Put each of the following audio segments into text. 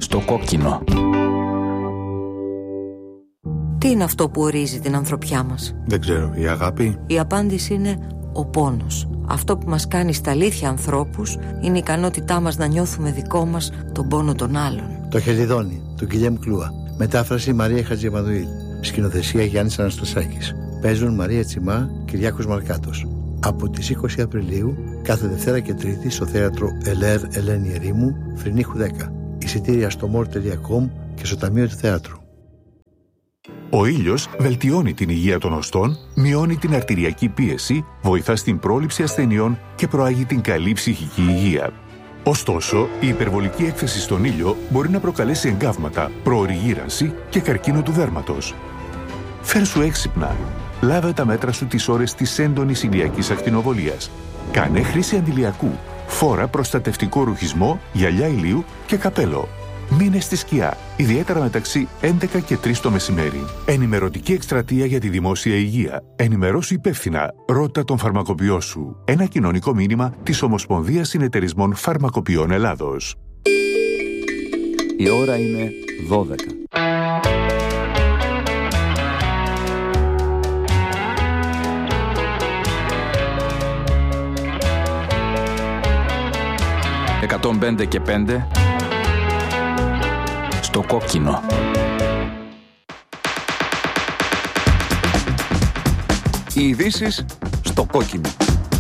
Στο κόκκινο. Τι είναι αυτό που ορίζει την ανθρωπιά μας? Δεν ξέρω, η αγάπη? Η απάντηση είναι ο πόνος. Αυτό που μας κάνει στα αλήθεια ανθρώπους είναι η ικανότητά μας να νιώθουμε δικό μας τον πόνο των άλλων. Το Χελιδόνι, του Γκυλιέμ Κλούα. Μετάφραση Μαρία Χατζημανουήλ. Σκηνοθεσία Γιάννης Αναστασάκης. Παίζουν Μαρία Τσιμά, Κυριάκος Μαρκάτος. Από τις 20 Απριλίου, κάθε Δευτέρα και Τρίτη στο θέατρο Ελέρ Ελένη Ερήμου, Φρυνίχου 10. Εισιτήρια στο more.com και στο Ταμείο του Θεάτρου. Ο ήλιος βελτιώνει την υγεία των οστών, μειώνει την αρτηριακή πίεση, βοηθά στην πρόληψη ασθενειών και προάγει την καλή ψυχική υγεία. Ωστόσο, η υπερβολική έκθεση στον ήλιο μπορεί να προκαλέσει εγκάβματα, προωρή γύρανση και καρκίνο του δέρματος. Φέρσου έξυπνα. Λάβε τα μέτρα σου τις ώρες της έντονης ηλιακής ακτινοβολίας. Κάνε χρήση αντιλιακού. Φόρα προστατευτικό ρουχισμό, γυαλιά ηλίου και καπέλο. Μείνε στη σκιά, ιδιαίτερα μεταξύ 11 και 3 το μεσημέρι. Ενημερωτική εκστρατεία για τη δημόσια υγεία. Ενημερώσου υπεύθυνα. Ρώτα τον φαρμακοποιό σου. Ένα κοινωνικό μήνυμα της Ομοσπονδίας Συνεταιρισμών Φαρμακοποιών Ελλάδος. Η ώρα είναι 12. «105 και 5» στο κόκκινο. Οι ειδήσεις στο κόκκινο.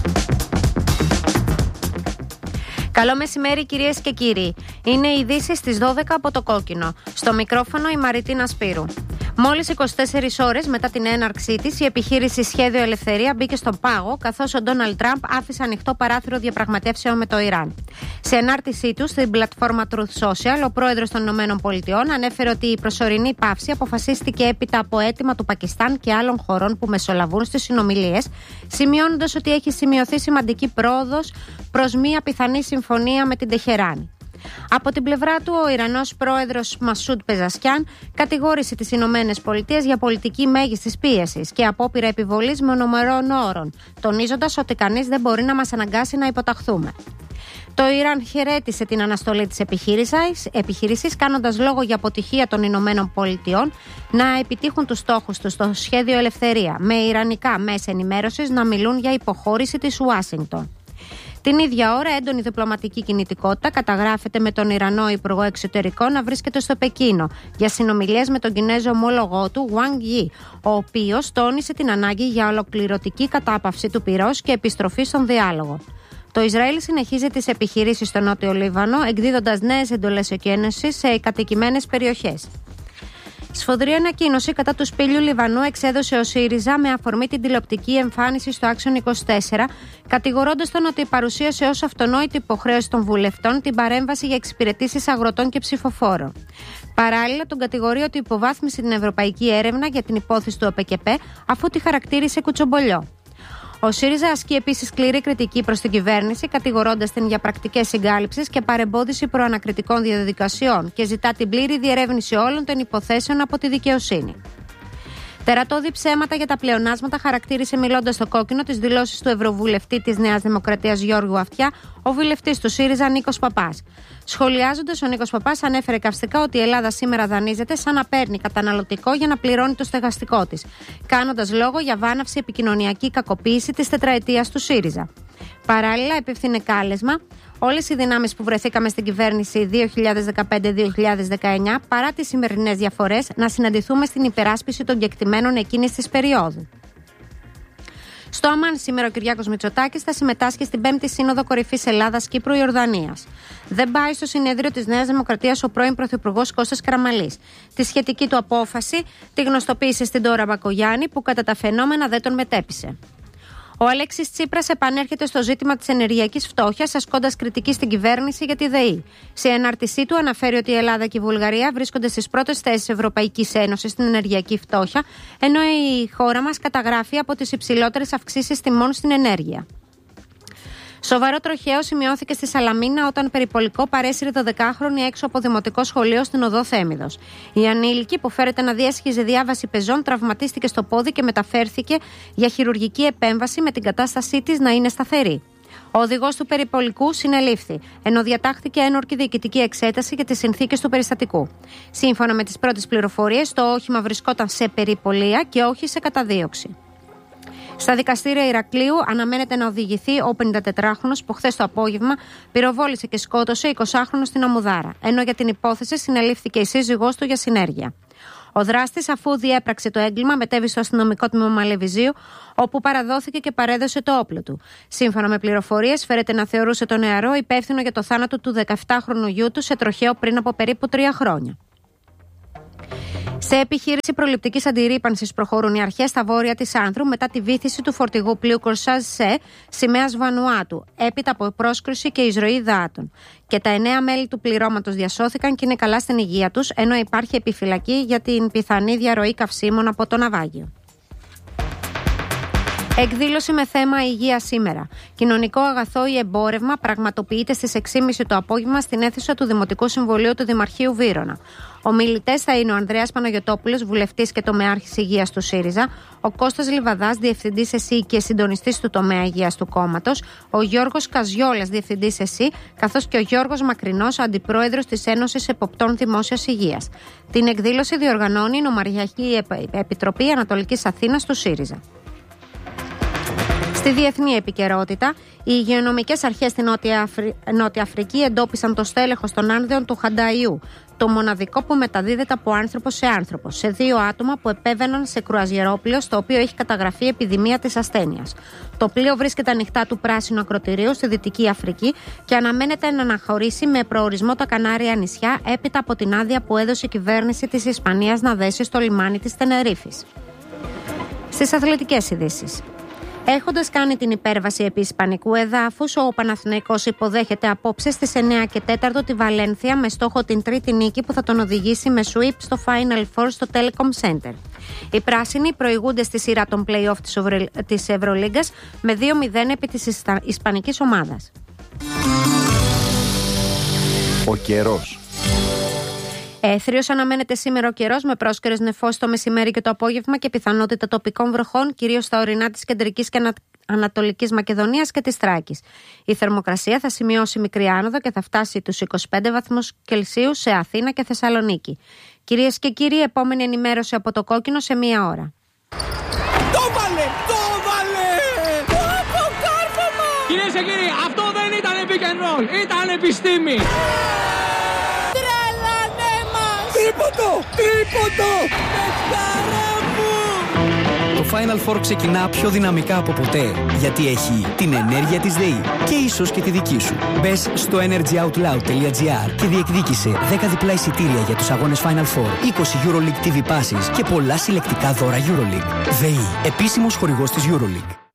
Καλό μεσημέρι κυρίες και κύριοι. Είναι οι ειδήσεις στις 12 από το κόκκινο. Στο μικρόφωνο η Μαριτίνα Σπύρου. Μόλις 24 ώρες μετά την έναρξή της, η επιχείρηση Σχέδιο Ελευθερία μπήκε στον πάγο, καθώς ο Ντόναλντ Τραμπ άφησε ανοιχτό παράθυρο διαπραγματεύσεων με το Ιράν. Σε ανάρτησή του στην πλατφόρμα Truth Social, ο πρόεδρος των ΗΠΑ ανέφερε ότι η προσωρινή παύση αποφασίστηκε έπειτα από αίτημα του Πακιστάν και άλλων χωρών που μεσολαβούν στις συνομιλίες, σημειώνοντας ότι έχει σημειωθεί σημαντική πρόοδος προς μια πιθανή συμφωνία με την Τεχεράνη. Από την πλευρά του, ο Ιρανός πρόεδρος Μασούντ Πεζασκιάν κατηγόρησε τις Ηνωμένες Πολιτείες για πολιτική μέγιστης πίεσης και απόπειρα επιβολής μονομερών όρων, τονίζοντας ότι κανείς δεν μπορεί να μας αναγκάσει να υποταχθούμε. Το Ιράν χαιρέτησε την αναστολή της επιχείρησης, κάνοντας λόγο για αποτυχία των Ηνωμένων Πολιτειών να επιτύχουν τους στόχους τους στο Σχέδιο Ελευθερία, με ιρανικά μέσα ενημέρωσης να μιλούν για υποχώρηση της Ουάσιγκτον. Την ίδια ώρα, έντονη διπλωματική κινητικότητα καταγράφεται με τον Ιρανό Υπουργό Εξωτερικών να βρίσκεται στο Πεκίνο για συνομιλίες με τον Κινέζο ομόλογό του, Wang Yi, ο οποίος τόνισε την ανάγκη για ολοκληρωτική κατάπαυση του πυρός και επιστροφή στον διάλογο. Το Ισραήλ συνεχίζει τις επιχειρήσεις στο Νότιο Λίβανο, εκδίδοντας νέες εντολές εκένωσης σε κατοικημένες περιοχές. Σφοδρή ανακοίνωση κατά του σπήλιου Λιβανού εξέδωσε ο ΣΥΡΙΖΑ με αφορμή την τηλεοπτική εμφάνιση στο Άξιον 24, κατηγορώντας τον ότι παρουσίασε ως αυτονόητη υποχρέωση των βουλευτών την παρέμβαση για εξυπηρετήσεις αγροτών και ψηφοφόρων. Παράλληλα, τον κατηγορεί ότι υποβάθμισε την ευρωπαϊκή έρευνα για την υπόθεση του ΟΠΕΚΕΠΕ, αφού τη χαρακτήρισε κουτσομπολιό. Ο ΣΥΡΙΖΑ ασκεί επίσης σκληρή κριτική προς την κυβέρνηση, κατηγορώντας την για πρακτικές συγκάλυψης και παρεμπόδιση προανακριτικών διαδικασιών και ζητά την πλήρη διερεύνηση όλων των υποθέσεων από τη δικαιοσύνη. Τερατώδη ψέματα για τα πλεονάσματα χαρακτήρισε, μιλώντας στο κόκκινο, τις δηλώσεις του Ευρωβουλευτή της Νέας Δημοκρατίας Γιώργου Αυτιά, ο βουλευτής του ΣΥΡΙΖΑ Νίκος Παπάς. Σχολιάζοντας, ο Νίκος Παπάς ανέφερε καυστικά ότι η Ελλάδα σήμερα δανείζεται σαν να παίρνει καταναλωτικό για να πληρώνει το στεγαστικό της, κάνοντας λόγο για βάναυση επικοινωνιακή κακοποίηση της τετραετίας του ΣΥΡΙΖΑ. Παράλληλα, επευθύνε κάλεσμα όλες οι δυνάμεις που βρεθήκαμε στην κυβέρνηση 2015-2019, παρά τις σημερινές διαφορές, να συναντηθούμε στην υπεράσπιση των κεκτημένων εκείνης της περίοδου. Στο Αμάν σήμερα ο Κυριάκος Μητσοτάκης θα συμμετάσχει στην 5η Σύνοδο Κορυφής Ελλάδας-Κύπρου-Ιορδανίας. Δεν πάει στο συνέδριο της Νέας Δημοκρατίας ο πρώην Πρωθυπουργός Κώστας Καραμανλής. Τη σχετική του απόφαση τη γνωστοποίησε στην Ντόρα Μπακογιάννη, που κατά τα φαινόμενα δεν τον μετέπεισε. Ο Αλέξης Τσίπρας επανέρχεται στο ζήτημα της ενεργειακής φτώχειας, ασκώντας κριτική στην κυβέρνηση για τη ΔΕΗ. Σε ανάρτησή του αναφέρει ότι η Ελλάδα και η Βουλγαρία βρίσκονται στις πρώτες θέσεις Ευρωπαϊκής Ένωσης στην ενεργειακή φτώχεια, ενώ η χώρα μας καταγράφει από τις υψηλότερες αυξήσεις τιμών στην ενέργεια. Σοβαρό τροχαίο σημειώθηκε στη Σαλαμίνα όταν περιπολικό παρέσυρε 12χρονη έξω από δημοτικό σχολείο στην οδό Θέμιδος. Η ανήλικη, που φέρεται να διέσχιζε διάβαση πεζών, τραυματίστηκε στο πόδι και μεταφέρθηκε για χειρουργική επέμβαση, με την κατάστασή της να είναι σταθερή. Ο οδηγός του περιπολικού συνελήφθη, ενώ διατάχθηκε ένορκη διοικητική εξέταση για τις συνθήκες του περιστατικού. Σύμφωνα με τις πρώτες πληροφορίες, το όχημα βρισκόταν σε περιπολία και όχι σε καταδίωξη. Στα δικαστήρια Ηρακλείου αναμένεται να οδηγηθεί ο 54χρονος που χθες το απόγευμα πυροβόλησε και σκότωσε 20χρονο στην Αμμουδάρα, ενώ για την υπόθεση συνελήφθηκε η σύζυγός του για συνέργεια. Ο δράστης, αφού διέπραξε το έγκλημα, μετέβη στο αστυνομικό τμήμα Μαλεβιζίου, όπου παραδόθηκε και παρέδωσε το όπλο του. Σύμφωνα με πληροφορίες, φέρεται να θεωρούσε τον νεαρό υπεύθυνο για το θάνατο του 17χρονου γιού του σε τροχαίο πριν από περίπου 3 χρόνια. Σε επιχείρηση προληπτικής αντιρρίπανσης προχωρούν οι αρχές στα βόρεια της Άνδρου μετά τη βύθιση του φορτηγού πλοίου Κορσάζ Σε σημαίας Βανουάτου, έπειτα από πρόσκρουση και εισρωή υδάτων. Και τα 9 μέλη του πληρώματος διασώθηκαν και είναι καλά στην υγεία τους, ενώ υπάρχει επιφυλακή για την πιθανή διαρροή καυσίμων από το ναυάγιο. Εκδήλωση με θέμα υγεία σήμερα. Κοινωνικό αγαθό ή εμπόρευμα πραγματοποιείται στις 6.30 το απόγευμα στην αίθουσα του Δημοτικού Συμβουλίου του Δημαρχείου Βύρωνα. Ομιλητές θα είναι ο Ανδρέας Παναγιωτόπουλος, βουλευτής και τομεάρχης υγείας του ΣΥΡΙΖΑ, ο Κώστας Λιβαδάς, διευθυντής ΕΣΥ και συντονιστής του τομέα υγείας του κόμματος, ο Γιώργος Καζιόλας, διευθυντής ΕΣΥ, καθώς και ο Γιώργος Μακρινός, αντιπρόεδρος της Ένωσης Εποπτών Δημόσιας Υγείας. Την εκδήλωση διοργανώνει η Νομαρχιακή Επιτροπή Ανατολικής Αθήνας του ΣΥΡΙΖΑ. Στη διεθνή επικαιρότητα, οι υγειονομικές αρχές στην Νότια Αφρική εντόπισαν το στέλεχος των άνδεων του Χανταϊού, το μοναδικό που μεταδίδεται από άνθρωπο σε άνθρωπο, σε 2 άτομα που επέβαιναν σε κρουαζιερόπλοιο στο οποίο έχει καταγραφεί επιδημία της ασθένειας. Το πλοίο βρίσκεται ανοιχτά του πράσινου ακροτηρίου στη Δυτική Αφρική και αναμένεται να αναχωρήσει με προορισμό τα Κανάρια νησιά έπειτα από την άδεια που έδωσε η κυβέρνηση της Ισπανίας να δέσει στο λιμάνι της Τενερίφης. Στις αθλητικές ειδήσεις. Έχοντας κάνει την υπέρβαση επί ισπανικού εδάφους, ο Παναθηναϊκός υποδέχεται απόψε στις 9 και 4 τη Βαλένθια με στόχο την τρίτη νίκη που θα τον οδηγήσει με sweep στο Final Four στο Telecom Center. Οι πράσινοι προηγούνται στη σειρά των play-off της Ευρωλίγκας με 2-0 επί της ισπανικής ομάδας. Ο καιρός. Έθριος αναμένεται σήμερα ο καιρός με πρόσκαιρες νεφώσεις το μεσημέρι και το απόγευμα και πιθανότητα τοπικών βροχών, κυρίως στα ορεινά της κεντρικής και ανατολικής Μακεδονίας και της Θράκης. Η θερμοκρασία θα σημειώσει μικρή άνοδο και θα φτάσει τους 25 βαθμούς Κελσίου σε Αθήνα και Θεσσαλονίκη. Κυρίες και κύριοι, επόμενη ενημέρωση από το Κόκκινο σε 1 ώρα. Το βάλε! Το βάλε! Το κάρφωμα! Κυρίες και κύριοι, αυτό δεν ήταν pick and roll, ήταν επιστήμη! Τρίποντο! Παιχτάρα μου! Το Final Four ξεκινά πιο δυναμικά από ποτέ, γιατί έχει την ενέργεια της ΔΕΗ και ίσως και τη δική σου. Μπες στο energyoutloud.gr και διεκδίκησε 10 διπλά εισιτήρια για τους αγώνες Final Four, 20 EuroLeague TV passes και πολλά συλλεκτικά δώρα EuroLeague. ΔΕΗ, επίσημος χορηγός της EuroLeague.